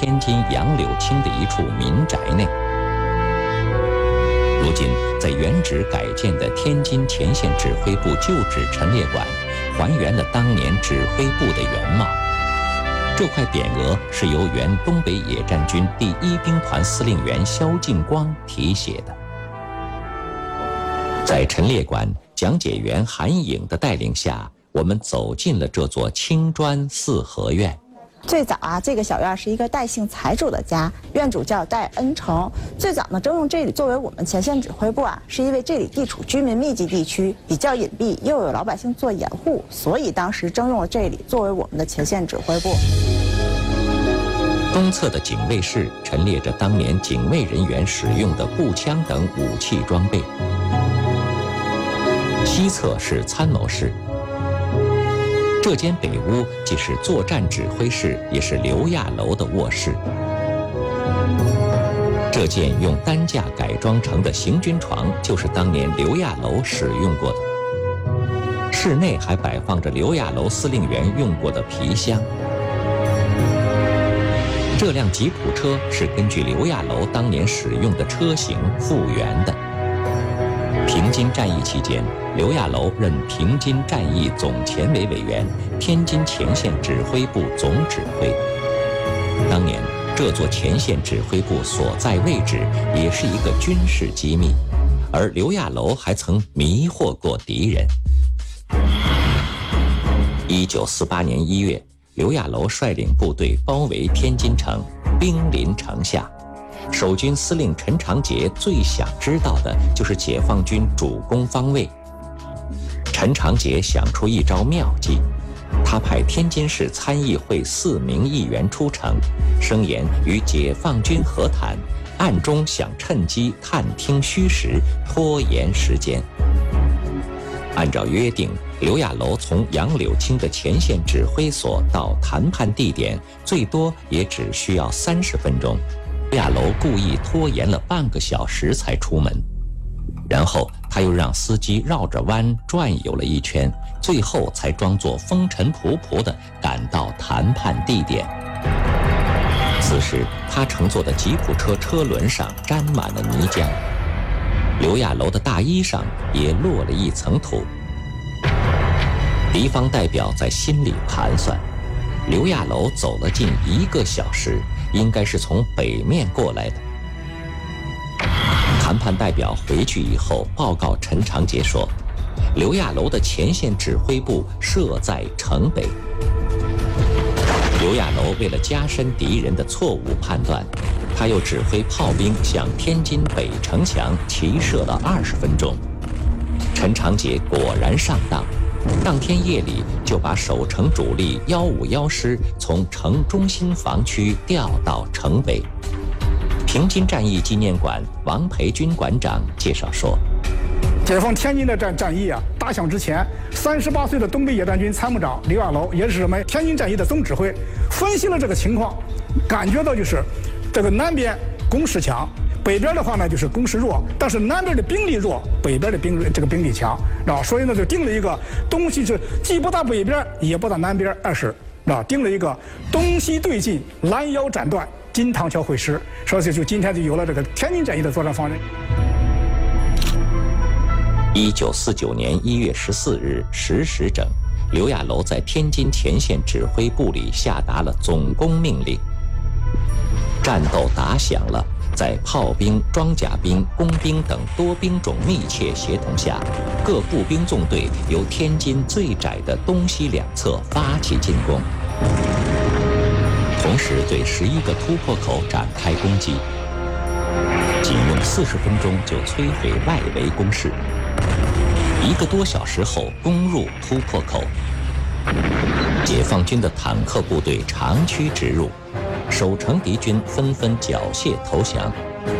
天津杨柳青的一处民宅内。如今，在原址改建的天津前线指挥部旧址陈列馆，还原了当年指挥部的原貌。这块匾额是由原东北野战军第1兵团司令员萧劲光题写的。在陈列馆讲解员韩颖的带领下，我们走进了这座青砖四合院。 最早这个小院是一个戴姓财主的家，院主叫戴恩成。最早呢，征用这里作为我们前线指挥部是因为这里地处居民密集地区，比较隐蔽，又有老百姓做掩护，所以当时征用了这里作为我们的前线指挥部。 东侧的警卫室陈列着当年警卫人员使用的步枪等武器装备，西侧是参谋室。这间北屋既是作战指挥室，也是刘亚楼的卧室。这件用担架改装成的行军床，就是当年刘亚楼使用过的。室内还摆放着刘亚楼司令员用过的皮箱。这辆吉普车是根据刘亚楼当年使用的车型复原的。平津战役期间，刘亚楼任平津战役总前委委员、天津前线指挥部总指挥。当年这座前线指挥部所在位置也是一个军事机密，而刘亚楼还曾迷惑过敌人。1948年1月，刘亚楼率领部队包围天津城，兵临城下。守军司令陈长捷最想知道的就是解放军主攻方位。陈长捷想出一招妙计，他派天津市参议会4名议员出城，声言与解放军和谈，暗中想趁机探听虚实，拖延时间。按照约定，刘亚楼从杨柳青的前线指挥所到谈判地点，最多也只需要30分钟。刘亚楼故意拖延了半个小时才出门，然后他又让司机绕着弯转悠了一圈，最后才装作风尘仆仆地赶到谈判地点。此时他乘坐的吉普车车轮上沾满了泥浆，刘亚楼的大衣上也落了一层土。敌方代表在心里盘算，刘亚楼走了近1个小时，应该是从北面过来的。谈判代表回去以后报告陈长捷说，刘亚楼的前线指挥部设在城北。刘亚楼为了加深敌人的错误判断，他又指挥炮兵向天津北城墙齐射了20分钟。陈长捷果然上当，当天夜里就把守城主力151师从城中心防区调到城北。平津战役纪念馆王培军馆长介绍说， 解放天津的战役打响之前，38岁的东北野战军参谋长刘亚楼，也是我们天津战役的总指挥，分析了这个情况，感觉到就是这个南边攻势强，北边的话呢就是攻势弱，但是南边的兵力弱，北边的兵力强，所以呢就定了一个东西是既不打北边也不打南边2师，定了一个东西对进，拦腰斩断，金塘桥会师，所以就今天就有了这个天津战役的作战方针。 1949年1月14日10时整，刘亚楼在天津前线指挥部里下达了总攻命令。战斗打响了，在炮兵、装甲兵、工兵等多兵种密切协同下，各步兵纵队由天津最窄的东西两侧发起进攻，同时对11个突破口展开攻击，仅用40分钟就摧毁外围工事。1个多小时后攻入突破口，解放军的坦克部队长驱直入，守城敌军纷纷缴械投降。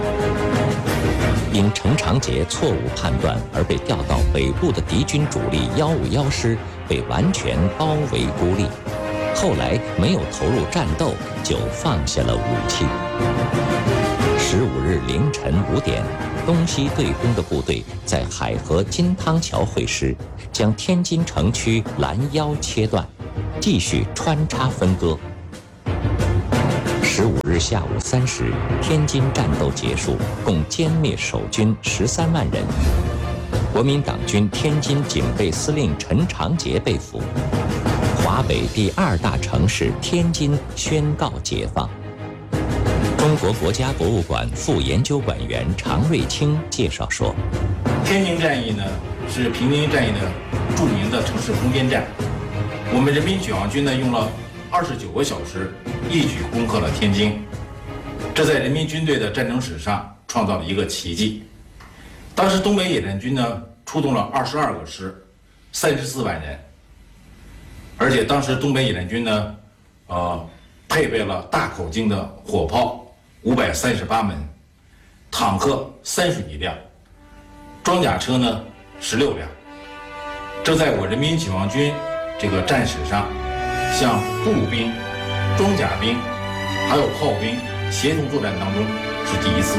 因陈长捷错误判断而被调到北部的敌军主力151师被完全包围孤立，后来没有投入战斗，就放下了武器。15日凌晨5点，东西对攻的部队在海河金汤桥会师，将天津城区拦腰切断，继续穿插分割。15日日下午3时，天津战斗结束，共歼灭守军13万人。国民党军天津警备司令陈长捷被俘，华北第2大城市天津宣告解放。中国国家博物馆副研究馆员常瑞清介绍说：“ 天津战役呢，是平津战役的著名的城市攻坚战。我们人民解放军呢，用了29个小时，一举攻克了天津。这在人民军队的战争史上创造了一个奇迹。当时东北野战军呢，出动了22个师，34万人。而且当时东北野战军呢，配备了大口径的火炮538门，坦克31辆，装甲车呢16辆。这在我人民解放军这个战史上，像步兵、装甲兵还有炮兵协同作战当中是第一次。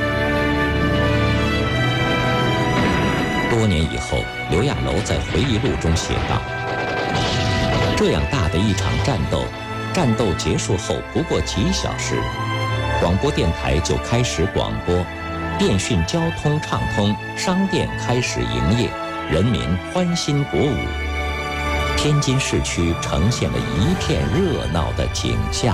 多年以后，刘亚楼在回忆录中写道：“这样大的一场战斗结束后不过几小时，广播电台就开始广播，电讯交通畅通，商店开始营业，人民欢欣鼓舞。天津市区呈现了一片热闹的景象。”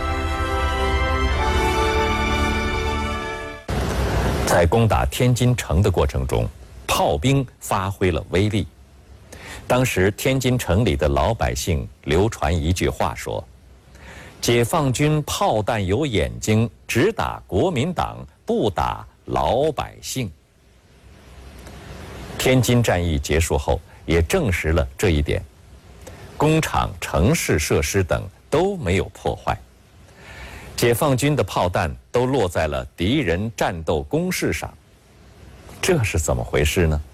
在攻打天津城的过程中，炮兵发挥了威力。当时天津城里的老百姓流传一句话说：“解放军炮弹有眼睛，只打国民党，不打老百姓。”天津战役结束后，也证实了这一点。工厂、城市设施等都没有破坏，解放军的炮弹都落在了敌人战斗工事上，这是怎么回事呢？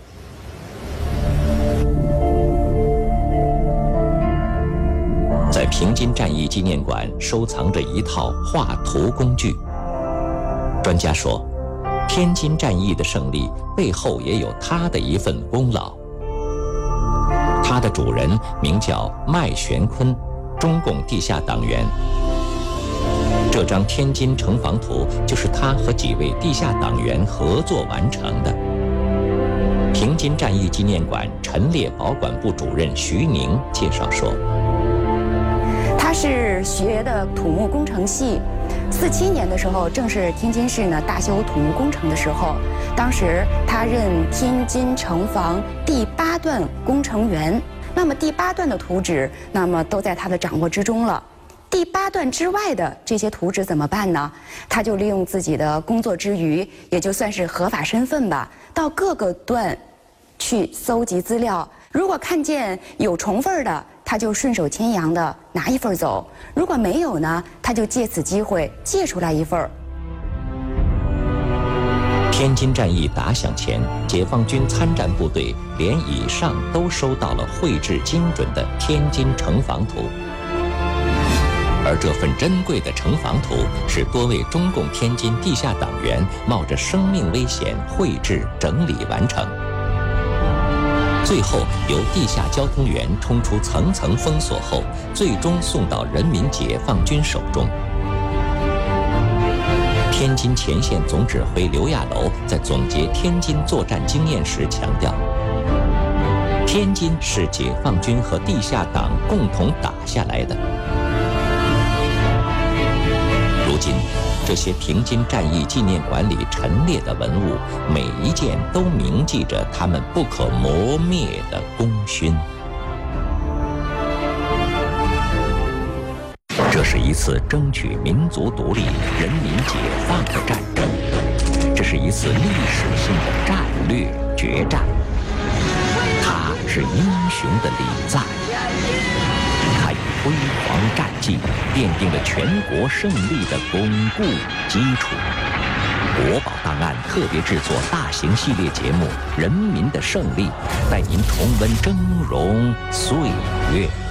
在平津战役纪念馆收藏着一套画图工具。专家说，天津战役的胜利背后也有他的一份功劳。他的主人名叫麦玄坤，中共地下党员。这张天津城防图就是他和几位地下党员合作完成的。平津战役纪念馆陈列保管部主任徐宁介绍说， 他是学的土木工程系，47年的时候，正是天津市呢大修土木工程的时候，当时他任天津城防第8段工程员。那么第8段的图纸，那么都在他的掌握之中了。第8段之外的这些图纸怎么办呢？他就利用自己的工作之余，也就算是合法身份吧，到各个段去搜集资料。如果看见有重份的，他就顺手牵羊的拿一份走；如果没有呢，他就借此机会借出来一份。 天津战役打响前，解放军参战部队连以上都收到了绘制精准的天津城防图，而这份珍贵的城防图是多位中共天津地下党员冒着生命危险绘制整理完成，最后由地下交通员冲出层层封锁后，最终送到人民解放军手中。天津前线总指挥刘亚楼在总结天津作战经验时强调，天津是解放军和地下党共同打下来的。如今，这些平津战役纪念馆里陈列的文物，每一件都铭记着他们不可磨灭的功勋。这是一次争取民族独立、人民解放的战争，这是一次历史性的战略决战。他是英雄的礼赞，他以辉煌战绩奠定了全国胜利的巩固基础。国宝档案特别制作大型系列节目《人民的胜利》，带您重温峥嵘岁月。